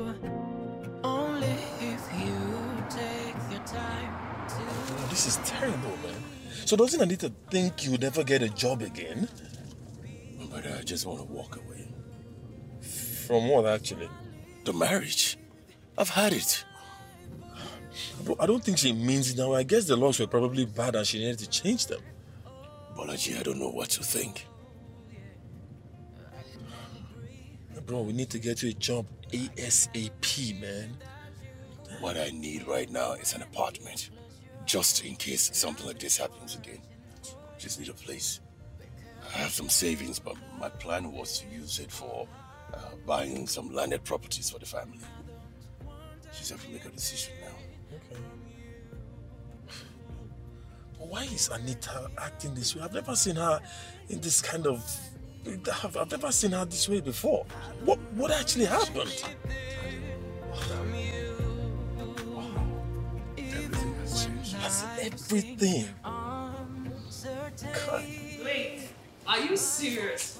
Only if you take your time to... Oh, this is terrible, man. So doesn't Anita think you'll never get a job again? But I just want to walk away. From what, actually? The marriage. I've had it. Bro, I don't think she means it now. I guess the laws were probably bad and she needed to change them. Bolaji, I don't know what to think. Bro, we need to get you a job ASAP, man. What I need right now is an apartment. Just in case something like this happens again. Just need a place. I have some savings, but my plan was to use it for buying some landed properties for the family. She's have to make a decision now. Okay. But why is Anita acting this way? I've never seen her in this kind of... I've never seen her this way before. What actually happened? Everything has changed. That's everything. God. Wait, are you serious?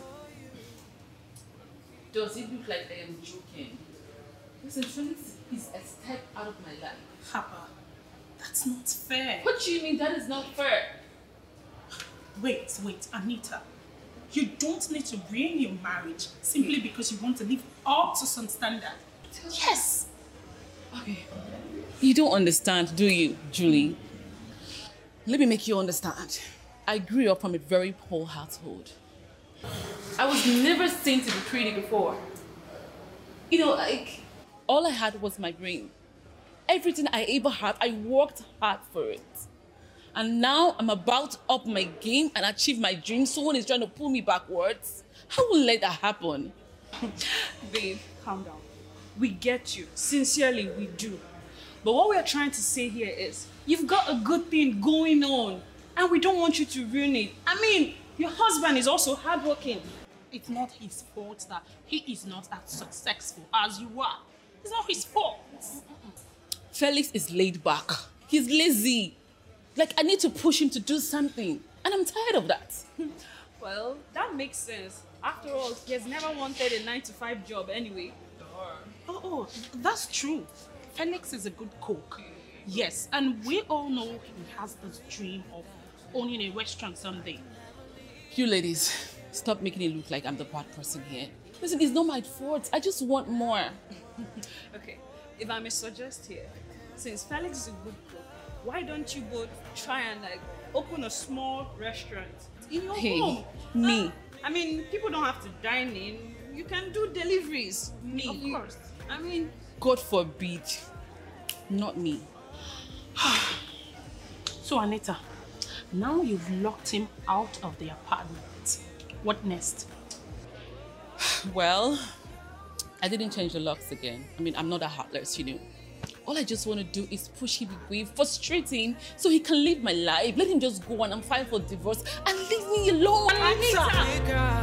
Does it look like I am joking? Listen, Felix is a step out of my life. Papa, that's not fair. What do you mean that is not fair? Wait, Anita. You don't need to ruin your marriage simply because you want to live up to some standard. Yes. Okay. You don't understand, do you, Julie? Let me make you understand. I grew up from a very poor household. I was never seen to be pretty before. You know, like, all I had was my brain. Everything I ever had, I worked hard for it. And now I'm about to up my game and achieve my dream. Someone is trying to pull me backwards. I won't let that happen. Babe, calm down. We get you. Sincerely, we do. But what we are trying to say here is, you've got a good thing going on, and we don't want you to ruin it. I mean, your husband is also hardworking. It's not his fault that he is not as successful as you are. It's not his fault. Felix is laid back. He's lazy. Like, I need to push him to do something. And I'm tired of that. Well, that makes sense. After all, he has never wanted a 9-to-5 job anyway. Oh, that's true. Felix is a good cook. Yes, and we all know he has this dream of owning a restaurant someday. You ladies, stop making it look like I'm the bad person here. Listen, it's not my fault. I just want more. Okay, if I may suggest here, since Felix is a good cook, why don't you both try and open a small restaurant in your home? Me. I mean, people don't have to dine in. You can do deliveries. Me. Of course. I mean, God forbid. Not me. So Anita, now you've locked him out of the apartment. What next? Well, I didn't change the locks again. I mean, I'm not that heartless, you know. All I just want to do is push him away, frustrate him, so he can live my life. Let him just go and I'm file for divorce and leave me alone. Anita!